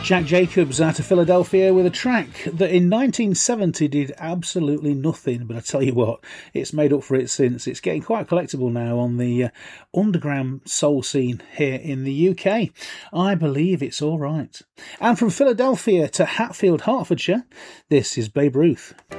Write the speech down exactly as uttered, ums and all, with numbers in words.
Jack Jacobs out of Philadelphia with a track that in nineteen seventy did absolutely nothing, but I tell you what, it's made up for it since. It's getting quite collectible now on the uh, underground soul scene here in the U K. I believe it's all right. And from Philadelphia to Hatfield, Hertfordshire, this is Babe Ruth.